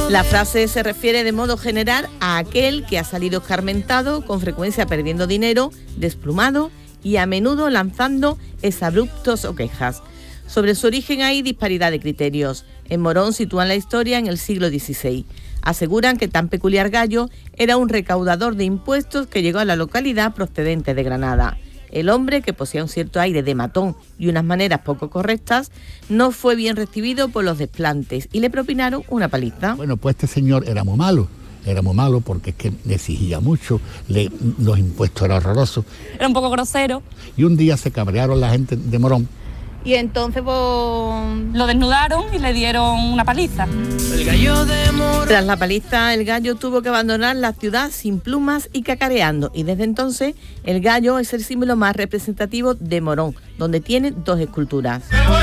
La frase se refiere de modo general a aquel que ha salido escarmentado, con frecuencia perdiendo dinero, desplumado y a menudo lanzando exabruptos o quejas. Sobre su origen hay disparidad de criterios. En Morón sitúan la historia en el siglo XVI. Aseguran que tan peculiar gallo era un recaudador de impuestos que llegó a la localidad procedente de Granada. El hombre, que poseía un cierto aire de matón y unas maneras poco correctas, no fue bien recibido por los desplantes y le propinaron una paliza. Bueno, pues este señor era muy malo porque es que le exigía mucho, los impuestos eran horrorosos. Era un poco grosero. Y un día se cabrearon la gente de Morón. Y entonces lo desnudaron y le dieron una paliza. El gallo de Morón. Tras la paliza, el gallo tuvo que abandonar la ciudad sin plumas y cacareando. Y desde entonces, el gallo es el símbolo más representativo de Morón, donde tiene 2 esculturas.